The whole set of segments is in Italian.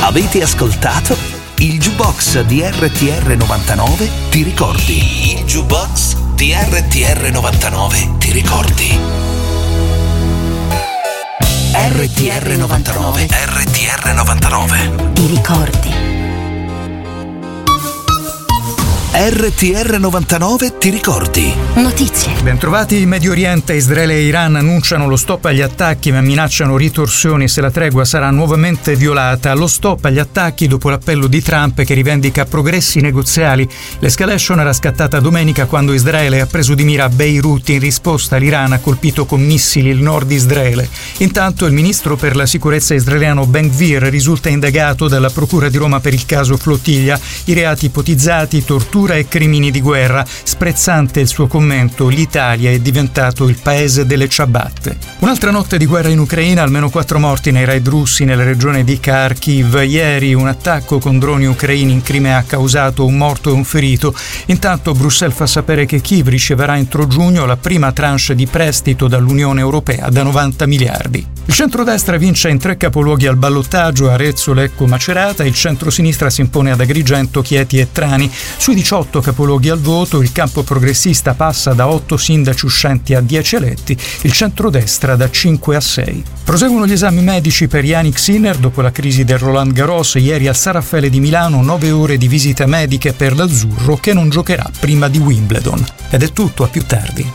Avete ascoltato il Jukebox di RTR 99 Ti ricordi? Il Jukebox di RTR 99 Ti ricordi? RTR 99 RTR 99 Ti ricordi? RTR 99 Ti ricordi? Notizie. Bentrovati. In Medio Oriente, Israele e Iran annunciano lo stop agli attacchi ma minacciano ritorsioni se la tregua sarà nuovamente violata. Lo stop agli attacchi dopo l'appello di Trump che rivendica progressi negoziali. L'escalation era scattata domenica quando Israele ha preso di mira Beirut. In risposta l'Iran ha colpito con missili il nord di Israele. Intanto il ministro per la sicurezza israeliano Ben Gvir risulta indagato dalla Procura di Roma per il caso Flottiglia. I reati ipotizzati: tortura e crimini di guerra. Sprezzante il suo commento: l'Italia è diventato il paese delle ciabatte. Un'altra notte di guerra in Ucraina, almeno 4 morti nei raid russi nella regione di Kharkiv. Ieri un attacco con droni ucraini in Crimea ha causato un morto e un ferito. Intanto Bruxelles fa sapere che Kiev riceverà entro giugno la prima tranche di prestito dall'Unione Europea da 90 miliardi. Il centrodestra vince in 3 capoluoghi al ballottaggio: Arezzo, Lecco, Macerata. Il centrosinistra si impone ad Agrigento, Chieti e Trani. Sui 18 capoluoghi al voto il campo progressista passa da 8 sindaci uscenti a 10 eletti, il centrodestra da 5 a 6. Proseguono gli esami medici per Yannick Sinner dopo la crisi del Roland Garros. Ieri al San Raffaele di Milano 9 ore di visite mediche per l'azzurro che non giocherà prima di Wimbledon. Ed è tutto, a più tardi.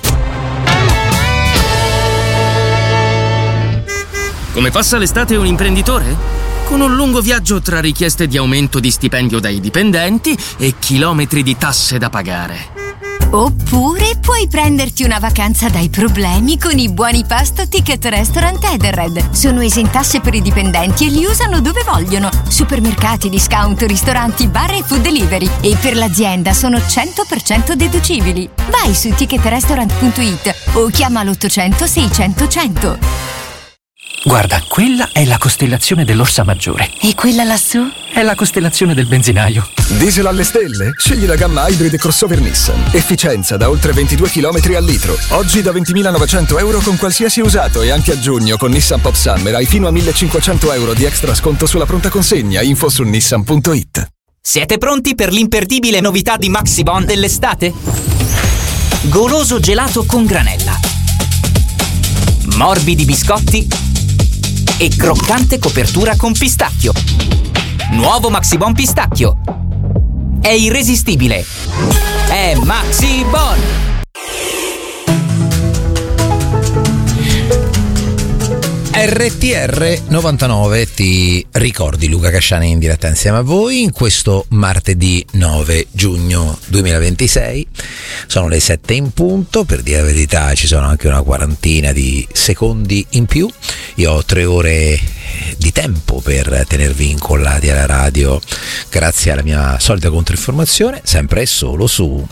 Come passa l'estate un imprenditore? Con un lungo viaggio tra richieste di aumento di stipendio dai dipendenti e chilometri di tasse da pagare. Oppure puoi prenderti una vacanza dai problemi con i buoni pasto Ticket Restaurant Edenred. Sono esentasse per i dipendenti e li usano dove vogliono. Supermercati, discount, ristoranti, bar e food delivery. E per l'azienda sono 100% deducibili. Vai su ticketrestaurant.it o chiama l'800 600 100. Guarda, quella è la costellazione dell'Orsa Maggiore. E quella lassù? È la costellazione del benzinaio. Diesel alle stelle? Scegli la gamma Hybrid crossover Nissan. Efficienza da oltre 22 km al litro. Oggi da 20.900 euro con qualsiasi usato, e anche a giugno con Nissan Pop Summer hai fino a 1.500 euro di extra sconto sulla pronta consegna. Info su nissan.it. Siete pronti per l'imperdibile novità di Maxibon dell'estate? Goloso gelato con granella, morbidi biscotti e croccante copertura con pistacchio. Nuovo Maxibon pistacchio. È irresistibile. È Maxibon. RTR 99 Ti ricordi? Luca Casciani in diretta insieme a voi in questo martedì 9 giugno 2026. Sono le 7 in punto, per dire la verità ci sono anche una quarantina di secondi in più. Io ho 3 ore di tempo per tenervi incollati alla radio grazie alla mia solita controinformazione, sempre e solo su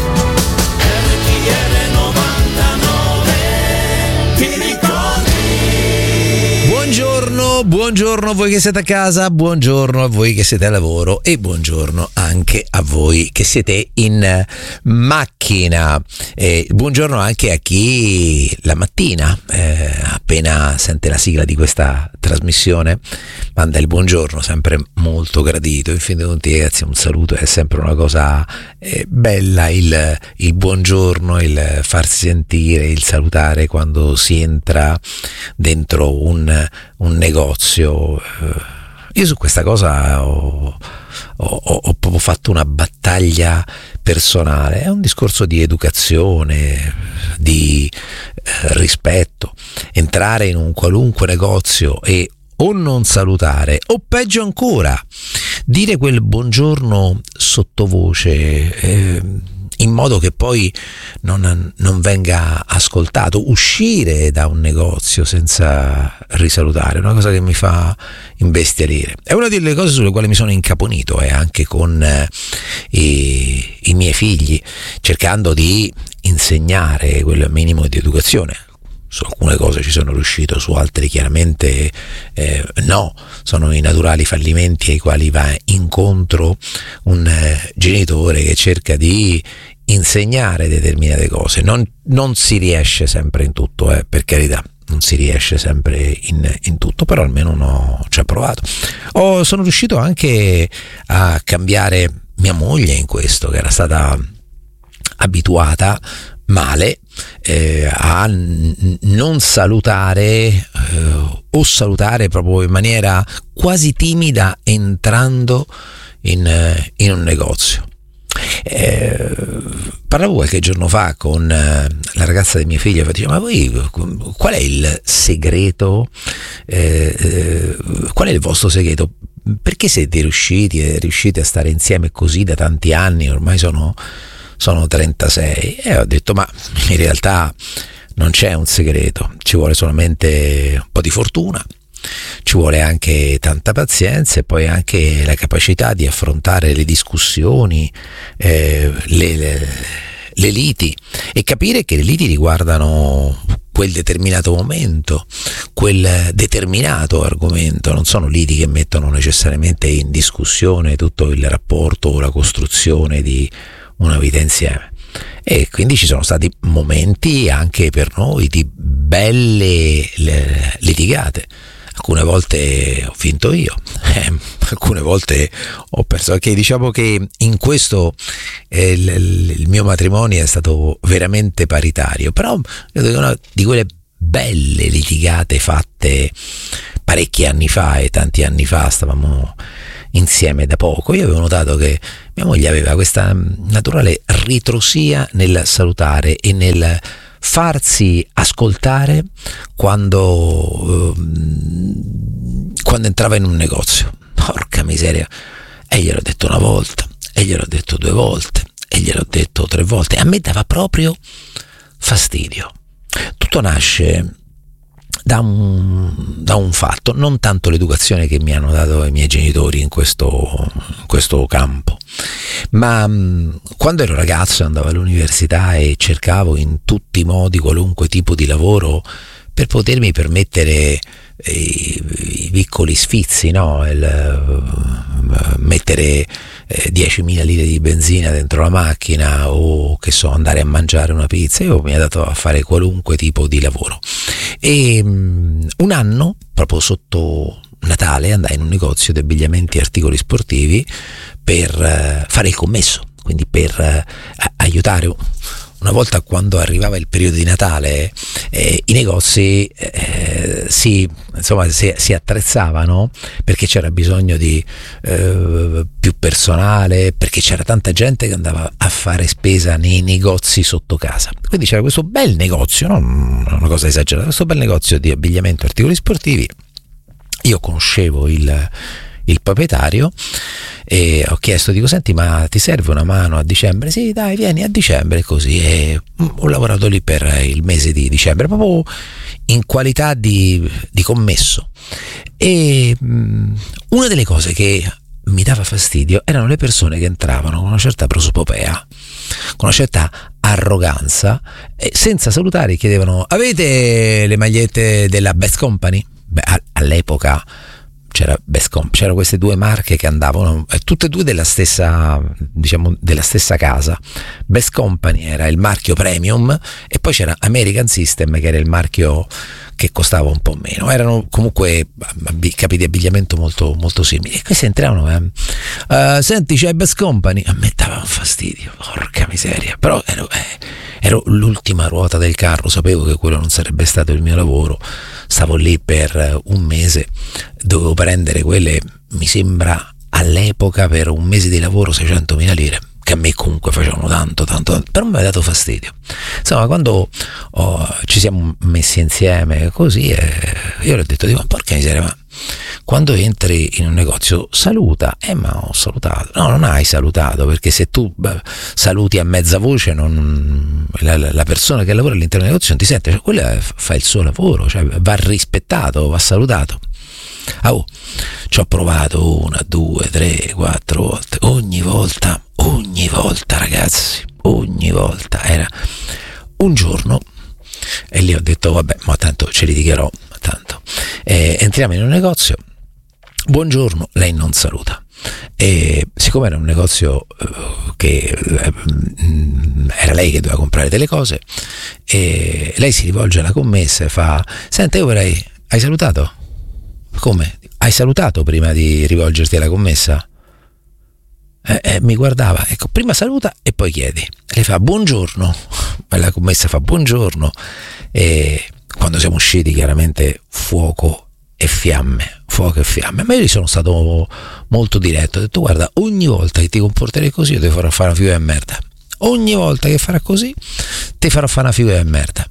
Buongiorno a voi che siete a casa, buongiorno a voi che siete al lavoro e buongiorno anche a voi che siete in macchina. Buongiorno anche a chi la mattina, appena sente la sigla di questa trasmissione, manda il buongiorno, sempre molto gradito. In fin dei conti, ragazzi, un saluto è sempre una cosa bella, il buongiorno, il farsi sentire, il salutare quando si entra dentro un negozio. Io su questa cosa ho proprio fatto una battaglia personale. È un discorso di educazione, di rispetto. Entrare in un qualunque negozio e o non salutare, o peggio ancora dire quel buongiorno sottovoce, in modo che poi non venga ascoltato, uscire da un negozio senza risalutare, una cosa che mi fa imbestialire. È una delle cose sulle quali mi sono incaponito, anche con i miei figli, cercando di insegnare quel minimo di educazione. Su alcune cose ci sono riuscito, su altre chiaramente no, sono i naturali fallimenti ai quali va incontro un genitore che cerca di insegnare determinate cose. Non si riesce sempre in tutto, per carità, non si riesce sempre in tutto, però almeno uno ci ha provato. Sono riuscito anche a cambiare mia moglie in questo, che era stata abituata male a non salutare o salutare proprio in maniera quasi timida entrando in un negozio. Parlavo qualche giorno fa con la ragazza di mia figlia e diceva: ma voi qual è il segreto? Qual è il vostro segreto? Perché siete riusciti a stare insieme così da tanti anni? Ormai sono 36. E ho detto: ma in realtà non c'è un segreto, ci vuole solamente un po' di fortuna, ci vuole anche tanta pazienza e poi anche la capacità di affrontare le discussioni, le liti, e capire che le liti riguardano quel determinato momento, quel determinato argomento, non sono liti che mettono necessariamente in discussione tutto il rapporto o la costruzione di una vita insieme. E quindi ci sono stati momenti anche per noi di belle litigate. Alcune volte ho vinto io, alcune volte ho perso, perché diciamo che in questo il mio matrimonio è stato veramente paritario, però una di quelle belle litigate fatte parecchi anni fa, e tanti anni fa stavamo insieme da poco. Io avevo notato che mia moglie aveva questa naturale ritrosia nel salutare e nel farsi ascoltare quando entrava in un negozio. Porca miseria, e gliel'ho detto una volta, e gliel'ho detto 2 volte, e gliel'ho detto 3 volte. A me dava proprio fastidio. Tutto nasce da un fatto, non tanto l'educazione che mi hanno dato i miei genitori in questo campo, ma quando ero ragazzo andavo all'università e cercavo in tutti i modi qualunque tipo di lavoro per potermi permettere i piccoli sfizi, no? Mettere 10.000 litri di benzina dentro la macchina, o che so, andare a mangiare una pizza. Io mi ha dato a fare qualunque tipo di lavoro, e un anno proprio sotto Natale andai in un negozio di abbigliamenti e articoli sportivi per fare il commesso, quindi per aiutare. Una volta, quando arrivava il periodo di Natale, i negozi si attrezzavano, perché c'era bisogno di più personale, perché c'era tanta gente che andava a fare spesa nei negozi sotto casa. Quindi c'era questo bel negozio, non una cosa esagerata, questo bel negozio di abbigliamento e articoli sportivi. Io conoscevo il proprietario e ho chiesto, dico: senti, ma ti serve una mano a dicembre? Sì, dai, vieni a dicembre, così. E ho lavorato lì per il mese di dicembre, proprio in qualità di commesso. E una delle cose che mi dava fastidio erano le persone che entravano con una certa prosopopea, con una certa arroganza, e senza salutare chiedevano: avete le magliette della Best Company? Beh, all'epoca c'erano queste 2 marche che andavano tutte e 2 della stessa casa. Best Company era il marchio premium, e poi c'era American System, che era il marchio che costava un po' meno. Erano comunque capi di abbigliamento molto, molto simili, e questi entravano senti, c'è Best Company? A me dava un fastidio, porca miseria, però ero l'ultima ruota del carro, sapevo che quello non sarebbe stato il mio lavoro. Stavo lì per un mese, dovevo prendere quelle, mi sembra all'epoca, per un mese di lavoro 600.000 lire, che a me comunque facevano tanto, però mi aveva dato fastidio. Insomma, quando ci siamo messi insieme così, io le ho detto: porca miseria, ma quando entri in un negozio saluta. Ma ho salutato. No, non hai salutato, perché se tu saluti a mezza voce, la persona che lavora all'interno del negozio non ti sente, cioè quella fa il suo lavoro, cioè va rispettato, va salutato. Ci ho provato 1, 2, 3, 4 volte, ogni volta ragazzi, ogni volta. Era un giorno, e lì ho detto: vabbè, ma tanto ci litigherò, tanto. Entriamo in un negozio, buongiorno, lei non saluta, E siccome era un negozio che era lei che doveva comprare delle cose, e lei si rivolge alla commessa e fa: senta, io vorrei... Hai salutato? Come? Hai salutato prima di rivolgerti alla commessa? Mi guardava, ecco, prima saluta e poi chiedi. Lei fa buongiorno, la commessa fa buongiorno, e quando siamo usciti chiaramente fuoco e fiamme, ma io sono stato molto diretto, ho detto: guarda, ogni volta che ti comporterai così io ti farò fare una figura di merda, ogni volta che farà così ti farò fare una figura di merda.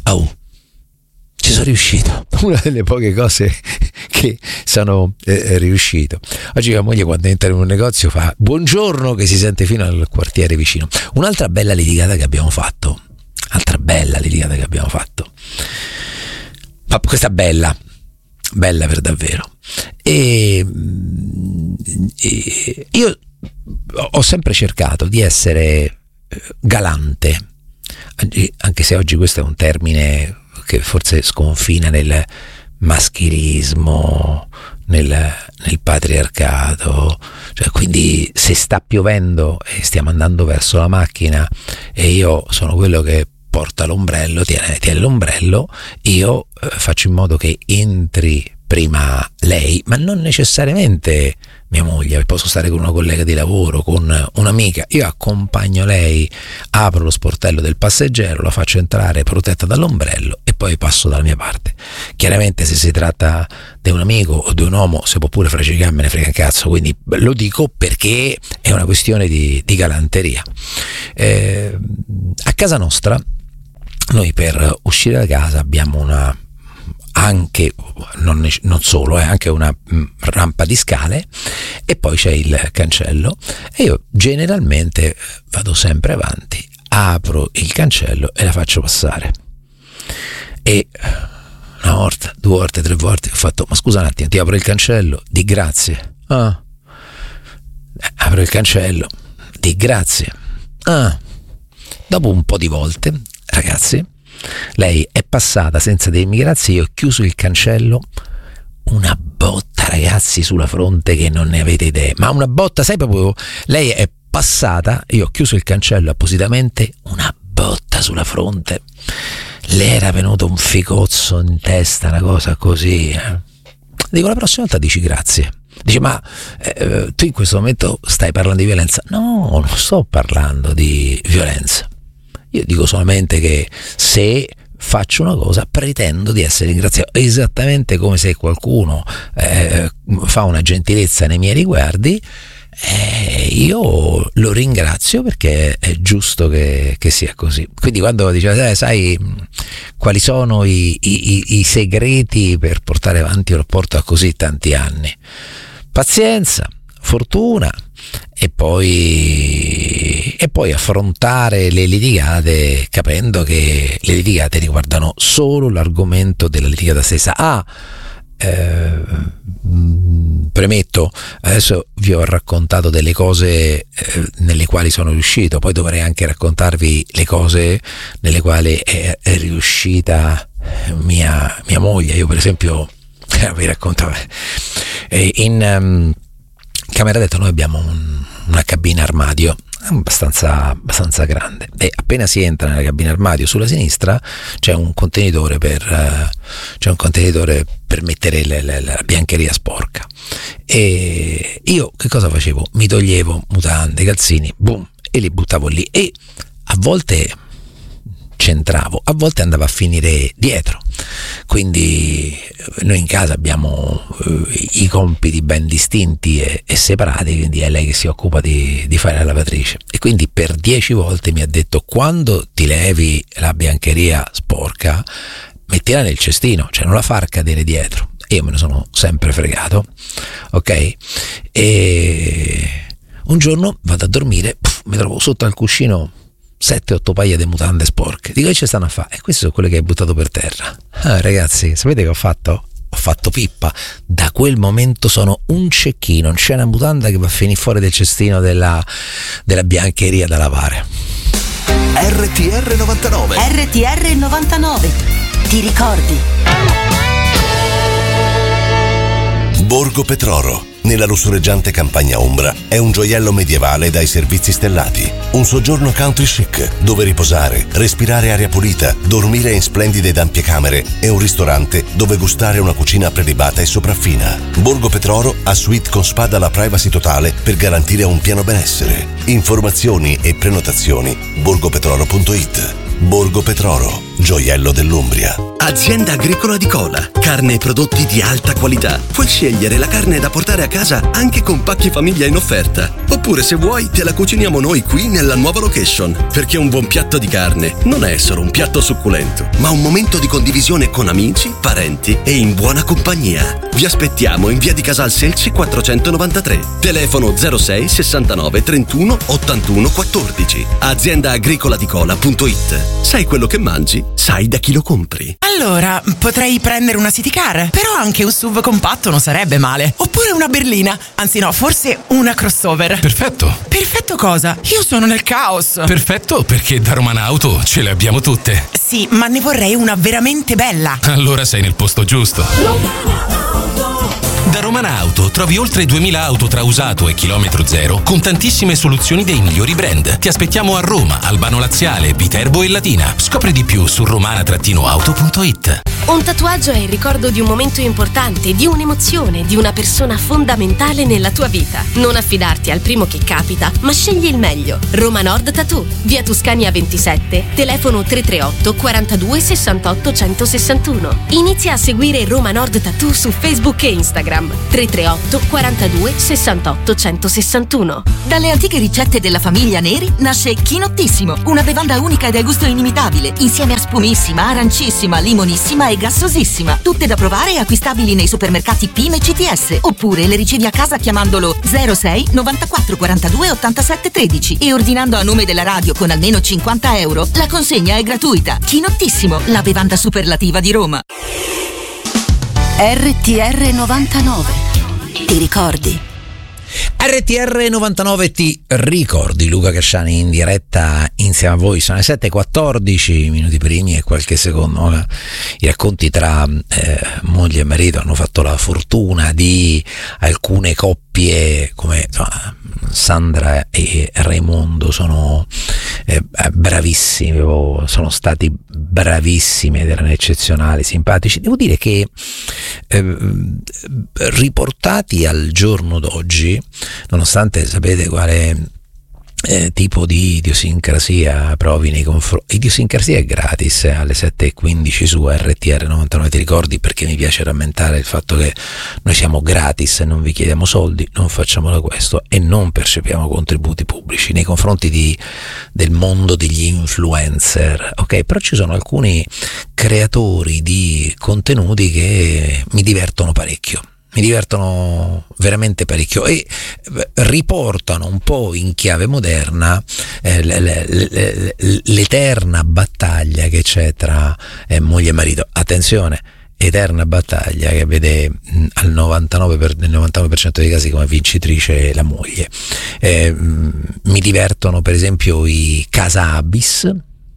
Ci sono riuscito, una delle poche cose che sono riuscito. Oggi mia moglie, quando entra in un negozio, fa buongiorno, che si sente fino al quartiere vicino. Un'altra bella litigata che abbiamo fatto, ma questa bella per davvero, e io ho sempre cercato di essere galante, anche se oggi questo è un termine che forse sconfina nel maschilismo, nel patriarcato, cioè, quindi se sta piovendo e stiamo andando verso la macchina e io sono quello che porta l'ombrello, tiene l'ombrello, io faccio in modo che entri prima lei, ma non necessariamente mia moglie, posso stare con una collega di lavoro, con un'amica, io accompagno lei, apro lo sportello del passeggero, la faccio entrare protetta dall'ombrello e poi passo dalla mia parte. Chiaramente se si tratta di un amico o di un uomo si può pure frascicare, me ne frega un cazzo, quindi lo dico perché è una questione di galanteria. A casa nostra noi per uscire da casa abbiamo anche una rampa di scale e poi c'è il cancello, e io generalmente vado sempre avanti, apro il cancello e la faccio passare. E una volta, 2 volte, 3 volte ho fatto: ma scusa un attimo, ti apro il cancello, di grazie. Apro il cancello, di grazie. Dopo un po' di volte, ragazzi, lei è passata senza dirmi grazie, io ho chiuso il cancello, una botta, ragazzi, sulla fronte che non ne avete idea, ma una botta, sai, proprio, lei è passata, io ho chiuso il cancello appositamente, una botta sulla fronte, le era venuto un ficozzo in testa, una cosa così. Dico: la prossima volta dici grazie. Dice: ma tu in questo momento stai parlando di violenza? No, non sto parlando di violenza. Io dico solamente che se faccio una cosa pretendo di essere ringraziato, esattamente come se qualcuno fa una gentilezza nei miei riguardi, io lo ringrazio perché è giusto che sia così. Quindi quando dice: sai quali sono i segreti per portare avanti un rapporto a così tanti anni? Pazienza, fortuna e poi affrontare le litigate capendo che le litigate riguardano solo l'argomento della litigata stessa. Premetto, adesso vi ho raccontato delle cose nelle quali sono riuscito, poi dovrei anche raccontarvi le cose nelle quali è riuscita mia moglie. Io per esempio vi racconto, in camera letto noi abbiamo una cabina armadio abbastanza grande, e appena si entra nella cabina armadio sulla sinistra c'è un contenitore per mettere la biancheria sporca, e io che cosa facevo? Mi toglievo mutande, calzini, boom, e li buttavo lì, e a volte c'entravo, a volte andava a finire dietro. Quindi noi in casa abbiamo i compiti ben distinti e separati, quindi è lei che si occupa di fare la lavatrice, e quindi per 10 volte mi ha detto: quando ti levi la biancheria sporca mettila nel cestino, cioè non la far cadere dietro. E io me ne sono sempre fregato, ok? E un giorno vado a dormire, mi trovo sotto al cuscino 7-8 paia di mutande sporche. Dico: che ci stanno a fare? E queste sono quelle che hai buttato per terra. Ragazzi, sapete che ho fatto? Ho fatto pippa. Da quel momento sono un cecchino, non c'è una mutanda che va a finire fuori del cestino della biancheria da lavare. RTR 99. RTR 99. Ti ricordi? Borgo Petroro, nella lussureggiante campagna ombra, è un gioiello medievale dai servizi stellati. Un soggiorno country chic, dove riposare, respirare aria pulita, dormire in splendide ed ampie camere e un ristorante dove gustare una cucina prelibata e sopraffina. Borgo Petroro ha suite con spa dalla privacy totale per garantire un pieno benessere. Informazioni e prenotazioni borgopetroro.it. Borgo Petroro, gioiello dell'Umbria. Azienda agricola di Cola, carne e prodotti di alta qualità. Puoi scegliere la carne da portare a casa anche con pacchi famiglia in offerta. Oppure, se vuoi, te la cuciniamo noi qui nella nuova location. Perché un buon piatto di carne non è solo un piatto succulento, ma un momento di condivisione con amici, parenti e in buona compagnia. Vi aspettiamo in via di Casal Selci 493. Telefono 06 69 31 81 14. Aziendaagricoladicola.it. Sai quello che mangi, sai da chi lo compri. Allora, potrei prendere una city car, però anche un SUV compatto non sarebbe male. Oppure una berlina, anzi no, forse una crossover. Perfetto. Perfetto cosa? Io sono nel caos. Perfetto, perché da Roman Auto ce le abbiamo tutte. Sì, ma ne vorrei una veramente bella. Allora sei nel posto giusto. Da Roman Auto trovi oltre 2000 auto tra usato e chilometro zero con tantissime soluzioni dei migliori brand. Ti aspettiamo a Roma, Albano Laziale, Viterbo e Latina. Scopri di più su romana-auto.it. Un tatuaggio è il ricordo di un momento importante, di un'emozione, di una persona fondamentale nella tua vita. Non affidarti al primo che capita, ma scegli il meglio. Roma Nord Tattoo, via Tuscania 27, telefono 338 42 68 161. Inizia a seguire Roma Nord Tattoo su Facebook e Instagram. 338 42 68 161. Dalle antiche ricette della famiglia Neri nasce Chinottissimo, una bevanda unica e dal gusto inimitabile, insieme a spumissima, arancissima, limonissima e gassosissima. Tutte da provare e acquistabili nei supermercati PIM e CTS, oppure le ricevi a casa chiamandolo 06 94 42 87 13 e ordinando a nome della radio con almeno 50 euro. La consegna è gratuita. Chinottissimo, la bevanda superlativa di Roma. RTR 99. Ti ricordi? RTR 99 ti ricordi. Luca Casciani in diretta insieme a voi. Sono le 7:14 minuti primi e qualche secondo. I racconti tra moglie e marito hanno fatto la fortuna di alcune coppie come Sandra e Raimondo. Sono bravissimi, sono stati bravissimi ed erano eccezionali, simpatici. Devo dire che riportati al giorno d'oggi, nonostante sapete quale tipo di idiosincrasia provi nei confronti. Idiosincrasia è gratis alle 7:15 su RTR 99 ti ricordi, perché mi piace rammentare il fatto che noi siamo gratis e non vi chiediamo soldi, non facciamo da questo e non percepiamo contributi pubblici nei confronti del mondo degli influencer, ok? Però ci sono alcuni creatori di contenuti che mi divertono parecchio. Mi divertono veramente parecchio e riportano un po' in chiave moderna l'eterna battaglia che c'è tra moglie e marito. Attenzione, eterna battaglia che vede nel 99% dei casi come vincitrice la moglie. Mi divertono per esempio i Casabis,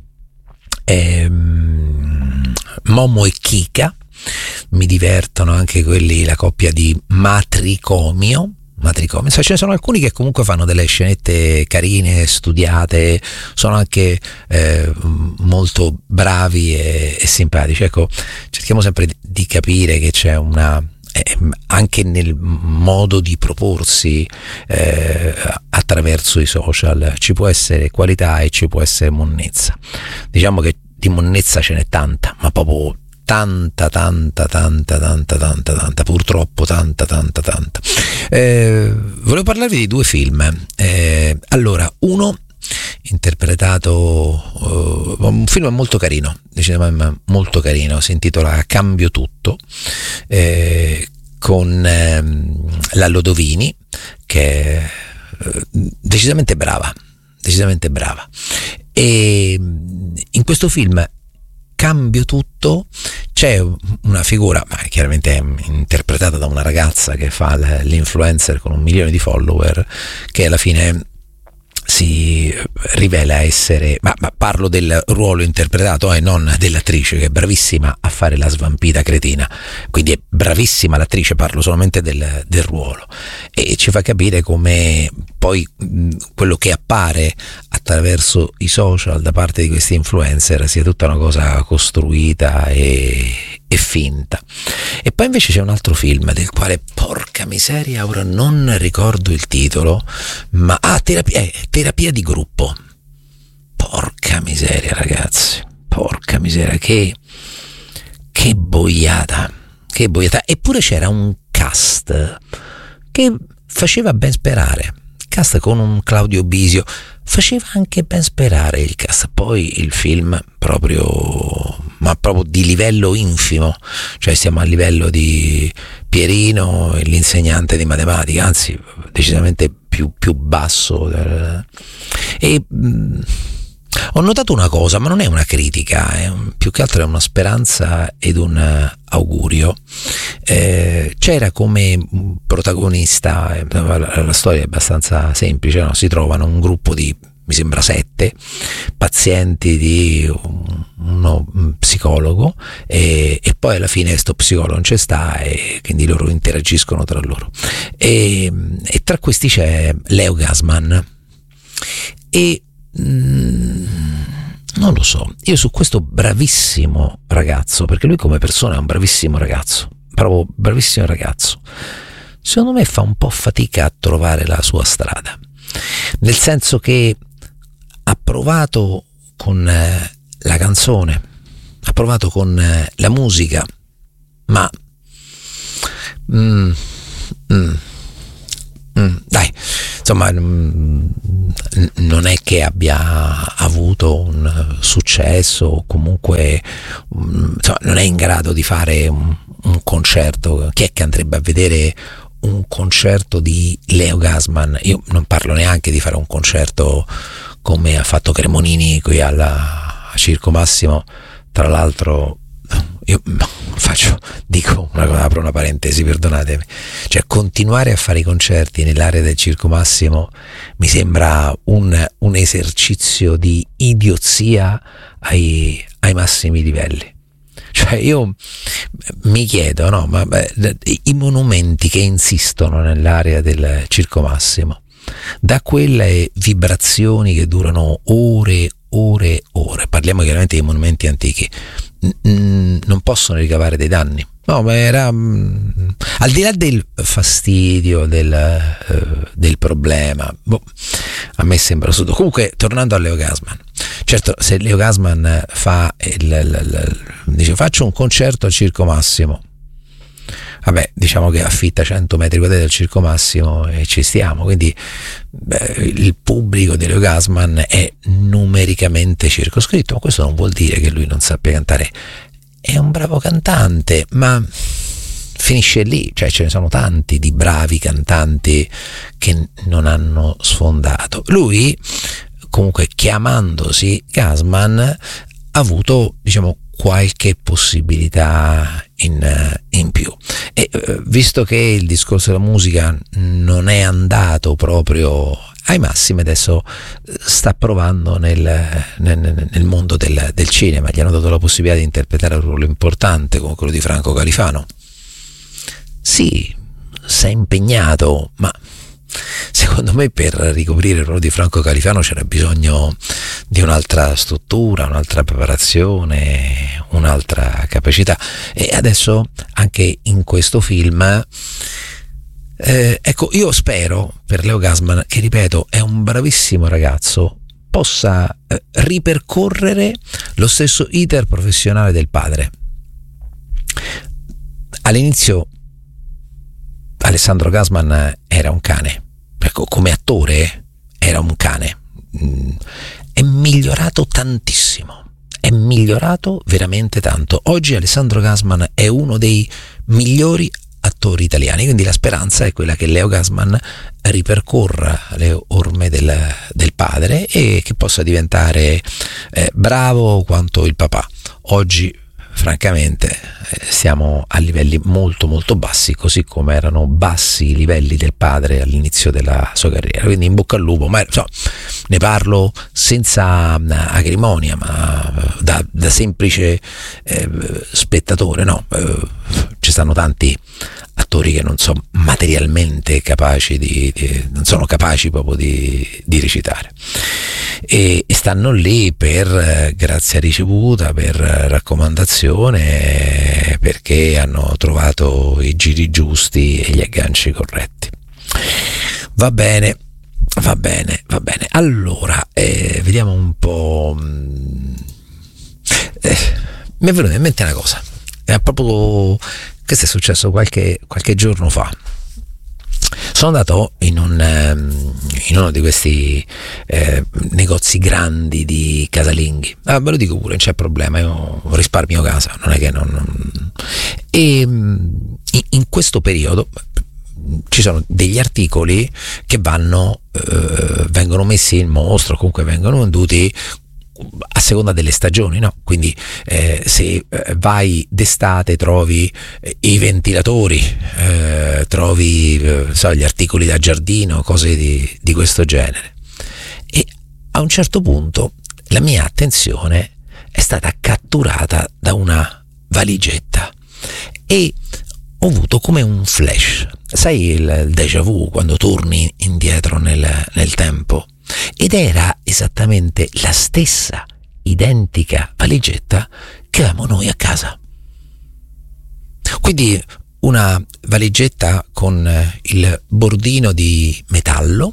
Momo e Kika. Mi divertono anche quelli, la coppia di Matricomio. Ce ne sono alcuni che comunque fanno delle scenette carine, studiate, sono anche molto bravi e simpatici. Ecco, cerchiamo sempre di capire che c'è una anche nel modo di proporsi attraverso i social ci può essere qualità e ci può essere monnezza. Diciamo che di monnezza ce n'è tanta, ma proprio tanta, purtroppo tanta. Volevo parlarvi di due film. Allora, uno interpretato, un film molto carino, decisamente molto carino, si intitola Cambio tutto, con la Lodovini, che è decisamente brava, e in questo film Cambio tutto c'è una figura, ma chiaramente interpretata da una ragazza che fa l'influencer con 1 milione di follower, che alla fine si rivela essere, ma parlo del ruolo interpretato e non dell'attrice, che è bravissima a fare la svampita cretina, quindi è bravissima l'attrice, parlo solamente del ruolo, e ci fa capire come poi quello che appare attraverso i social da parte di questi influencer sia tutta una cosa costruita e finta. E poi invece c'è un altro film del quale, porca miseria, ora non ricordo il titolo, ma terapia di gruppo. Porca miseria, ragazzi, porca miseria, che boiata, che boiata. Eppure c'era un cast che faceva ben sperare, cast con un Claudio Bisio, faceva anche ben sperare il cast. Poi il film proprio di livello infimo, cioè siamo a livello di Pierino e l'insegnante di matematica, anzi decisamente più basso. E ho notato una cosa, ma non è una critica, più che altro è una speranza ed un augurio. C'era come protagonista, la storia è abbastanza semplice, no? Si trovano un gruppo di, mi sembra 7 pazienti di uno psicologo, e poi alla fine sto psicologo non c'è sta, e quindi loro interagiscono tra loro, e tra questi c'è Leo Gassman, e non lo so, io su questo bravissimo ragazzo, perché lui come persona è un bravissimo ragazzo, proprio bravissimo ragazzo, secondo me fa un po' fatica a trovare la sua strada, nel senso che ha provato con la canzone, ha provato con la musica, ma dai, insomma, non è che abbia avuto un successo, o comunque insomma, non è in grado di fare un concerto. Chi è che andrebbe a vedere un concerto di Leo Gassman? Io non parlo neanche di fare un concerto come ha fatto Cremonini qui a Circo Massimo. Tra l'altro io dico una cosa, apro una parentesi, perdonatemi, cioè continuare a fare i concerti nell'area del Circo Massimo mi sembra un esercizio di idiozia ai massimi livelli. Cioè io mi chiedo, no, ma i monumenti che insistono nell'area del Circo Massimo, da quelle vibrazioni che durano ore, parliamo chiaramente di monumenti antichi, non possono ricavare dei danni. No, ma era al di là del fastidio del problema, a me sembra assurdo. Comunque, tornando a Leo Gassman, certo, se Leo Gassman fa dice faccio un concerto al Circo Massimo, vabbè, diciamo che affitta 100 metri quadrati del Circo Massimo e ci stiamo, quindi il pubblico di Leo Gassman è numericamente circoscritto, ma questo non vuol dire che lui non sappia cantare. È un bravo cantante, ma finisce lì, cioè ce ne sono tanti di bravi cantanti che non hanno sfondato. Lui, comunque, chiamandosi Gassman, ha avuto, diciamo, qualche possibilità in più, e visto che il discorso della musica non è andato proprio ai massimi, adesso sta provando nel mondo del cinema. Gli hanno dato la possibilità di interpretare un ruolo importante come quello di Franco Califano. Sì, si è impegnato, ma secondo me per ricoprire il ruolo di Franco Califano c'era bisogno di un'altra struttura, un'altra preparazione, un'altra capacità, e adesso anche in questo film ecco, io spero per Leo Gassman, che ripeto è un bravissimo ragazzo, possa ripercorrere lo stesso iter professionale del padre. All'inizio Alessandro Gassman era un cane, ecco, come attore era un cane, è migliorato tantissimo, è migliorato veramente tanto. Oggi Alessandro Gassman è uno dei migliori attori italiani, quindi la speranza è quella che Leo Gassman ripercorra le orme del padre e che possa diventare bravo quanto il papà. Oggi francamente siamo a livelli molto molto bassi, così come erano bassi i livelli del padre all'inizio della sua carriera, quindi in bocca al lupo. Ma insomma, ne parlo senza acrimonia, ma da semplice spettatore, no? Ci stanno tanti attori che non sono materialmente capaci non sono capaci proprio di recitare, e stanno lì per grazia ricevuta, per raccomandazione, perché hanno trovato i giri giusti e gli agganci corretti. Va bene. Allora, vediamo un po'. Mi è venuta in mente una cosa. Questo è successo qualche giorno fa. Sono andato in uno di questi negozi grandi di casalinghi. Ve lo dico pure, non c'è problema, io risparmio casa, non è che non. E in questo periodo ci sono degli articoli che vengono messi in mostra, comunque vengono venduti a seconda delle stagioni, no? Quindi se vai d'estate trovi i ventilatori, trovi gli articoli da giardino, cose di questo genere. E a un certo punto la mia attenzione è stata catturata da una valigetta e ho avuto come un flash, sai, il déjà vu, quando torni indietro nel tempo, ed era esattamente la stessa identica valigetta che avevamo noi a casa. Quindi una valigetta con il bordino di metallo,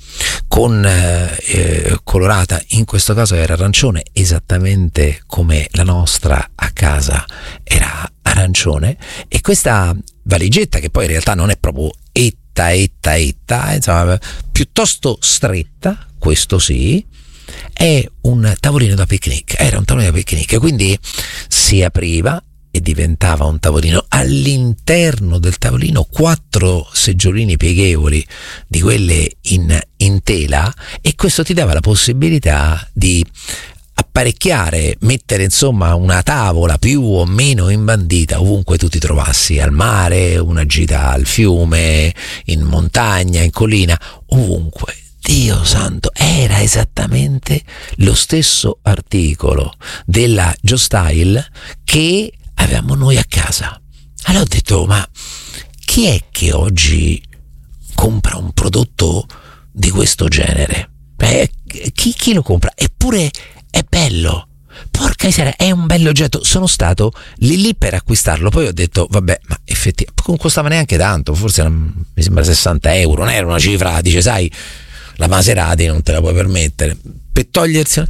colorata, in questo caso era arancione, esattamente come la nostra a casa era arancione, e questa valigetta, che poi in realtà non è proprio etta, insomma, piuttosto stretta, questo sì, è un tavolino da picnic, era un tavolino da picnic, quindi si apriva e diventava un tavolino. All'interno del tavolino 4 seggiolini pieghevoli di quelle in tela, e questo ti dava la possibilità di apparecchiare, mettere insomma una tavola più o meno imbandita ovunque tu ti trovassi, al mare, una gita al fiume, in montagna, in collina, ovunque. Dio santo, era esattamente lo stesso articolo della Geostyle che avevamo noi a casa. Allora ho detto, ma chi è che oggi compra un prodotto di questo genere? Chi lo compra? Eppure è bello, porca miseria, è un bell'oggetto. Sono stato lì per acquistarlo, poi ho detto vabbè, ma effettivamente non costava neanche tanto, forse mi sembra 60 euro, non era una cifra, dice, sai, la Maserati non te la puoi permettere, per togliersi,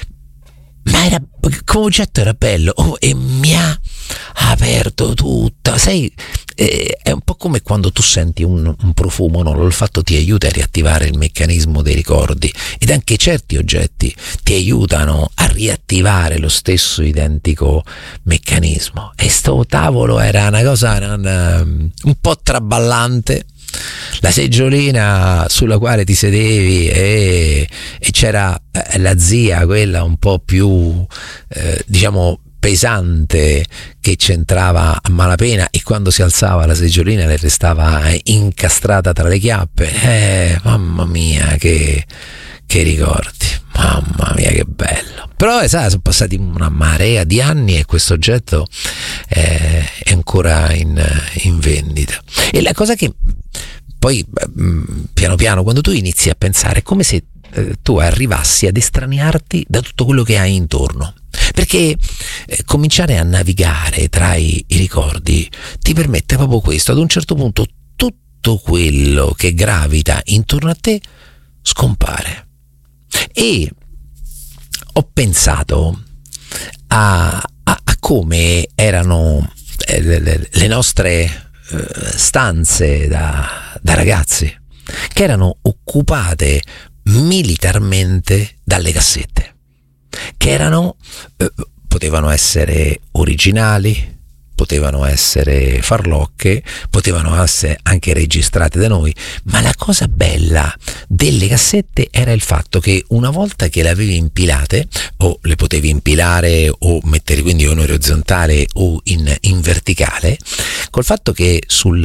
ma era, come oggetto era bello, e mi ha aperto tutta, sai, è un po' come quando tu senti un profumo, no? L'olfatto ti aiuta a riattivare il meccanismo dei ricordi, ed anche certi oggetti ti aiutano a riattivare lo stesso identico meccanismo. E sto tavolo era una cosa un po' traballante, la seggiolina sulla quale ti sedevi, e c'era la zia, quella un po' più diciamo pesante, che c'entrava a malapena, e quando si alzava la seggiolina le restava incastrata tra le chiappe. Mamma mia, che ricordi, mamma mia, che bello. Però sai, sono passati una marea di anni e questo oggetto è ancora in vendita. E la cosa che poi piano piano, quando tu inizi a pensare, è come se tu arrivassi ad estraniarti da tutto quello che hai intorno, perché cominciare a navigare tra i ricordi ti permette proprio questo. Ad un certo punto tutto quello che gravita intorno a te scompare. E ho pensato a come erano le nostre stanze da ragazzi, che erano occupate militarmente dalle cassette, che erano potevano essere originali, potevano essere farlocche, potevano essere anche registrate da noi, ma la cosa bella delle cassette era il fatto che una volta che le avevi impilate, o le potevi impilare o mettere quindi o in orizzontale o in verticale, col fatto che sul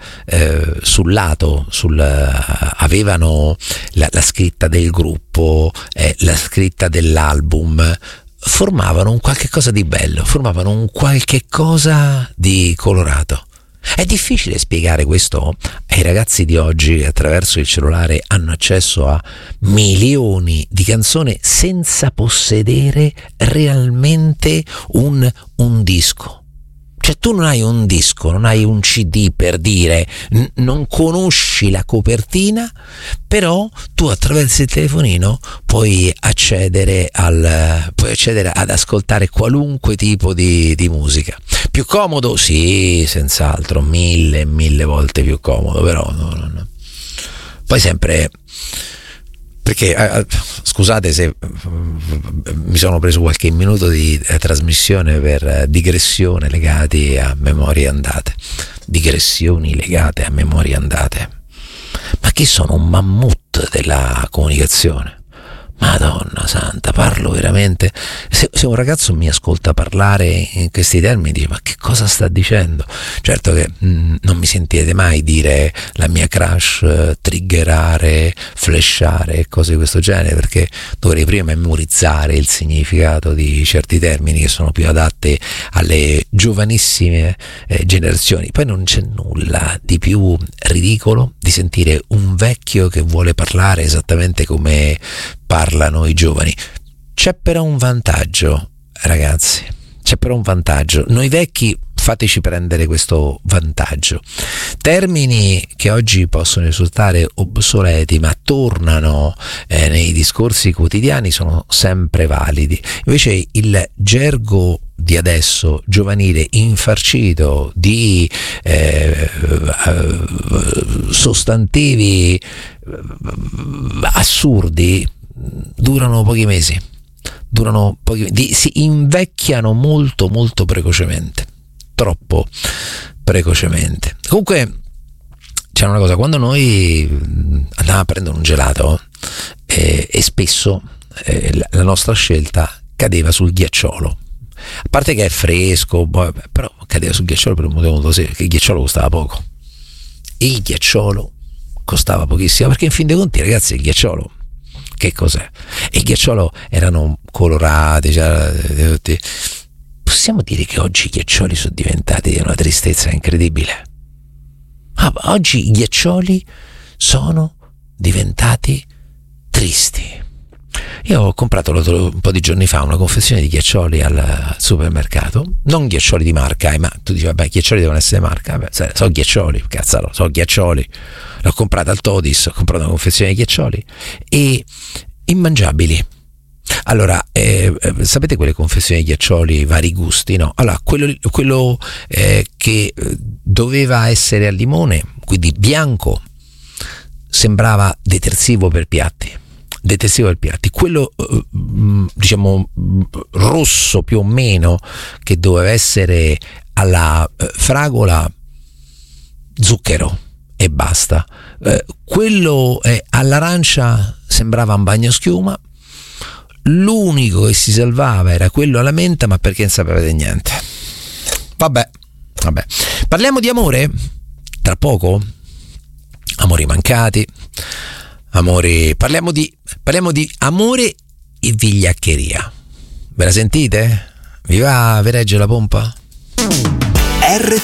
lato avevano la scritta del gruppo, la scritta dell'album, formavano un qualche cosa di bello, formavano un qualche cosa di colorato. È difficile spiegare questo ai ragazzi di oggi che attraverso il cellulare hanno accesso a milioni di canzoni senza possedere realmente un disco. Cioè tu non hai un disco, non hai un CD, per dire, non conosci la copertina, però tu attraverso il telefonino puoi accedere ad ascoltare qualunque tipo di musica. Più comodo? Sì, senz'altro, mille volte più comodo, però no. Poi sempre... Perché scusate se mi sono preso qualche minuto di trasmissione per digressioni legate a memorie andate. Ma chi sono? Un mammut della comunicazione. Madonna santa, parlo veramente. Se un ragazzo mi ascolta parlare in questi termini dice: ma che cosa sta dicendo? Certo che non mi sentirete mai dire la mia crush, triggerare, flashare e cose di questo genere, perché dovrei prima memorizzare il significato di certi termini che sono più adatti alle giovanissime generazioni. Poi non c'è nulla di più ridicolo di sentire un vecchio che vuole parlare esattamente come parlano i giovani. C'è però un vantaggio, ragazzi, noi vecchi fateci prendere questo vantaggio. Termini che oggi possono risultare obsoleti ma tornano nei discorsi quotidiani sono sempre validi. Invece il gergo di adesso, giovanile, infarcito di sostantivi assurdi, durano pochi mesi, si invecchiano molto precocemente, troppo precocemente. Comunque c'è una cosa: quando noi andavamo a prendere un gelato e spesso la nostra scelta cadeva sul ghiacciolo, a parte che è fresco, però cadeva sul ghiacciolo per un motivo molto semplice, che il ghiacciolo costava poco. Il ghiacciolo costava pochissimo, perché in fin dei conti, ragazzi, il ghiacciolo che cos'è? Il ghiacciolo erano colorati, tutti. Possiamo dire che oggi i ghiaccioli sono diventati di una tristezza incredibile. Oggi i ghiaccioli sono diventati tristi. Io ho comprato un po' di giorni fa una confezione di ghiaccioli al supermercato, non ghiaccioli di marca, ma tu dici vabbè, i ghiaccioli devono essere marca, sono ghiaccioli, cazzaro, sono ghiaccioli. L'ho comprata al Todis, ho comprato una confezione di ghiaccioli e immangiabili. Allora, sapete quelle confezioni di ghiaccioli vari gusti, no? Allora, quello che doveva essere al limone, quindi bianco, sembrava detersivo per piatti. Quello diciamo rosso più o meno, che doveva essere alla fragola, zucchero e basta. Quello all'arancia sembrava un bagnoschiuma. L'unico che si salvava era quello alla menta, ma perché non sapevate niente. Vabbè. Parliamo di amore tra poco. Amori mancati. Parliamo di amore e vigliaccheria. Ve la sentite? Vi regge la pompa? RTR